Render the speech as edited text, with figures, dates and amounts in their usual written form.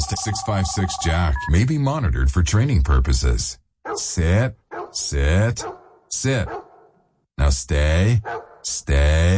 calls to 656 Jack may be monitored for training purposes. Sit, sit, sit. Now stay, stay.